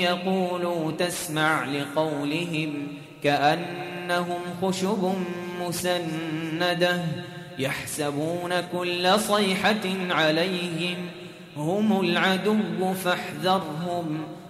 يقولوا تسمع لقولهم كأنهم خشب مسندة يحسبون كل صيحة عليهم هم العدو فاحذرهم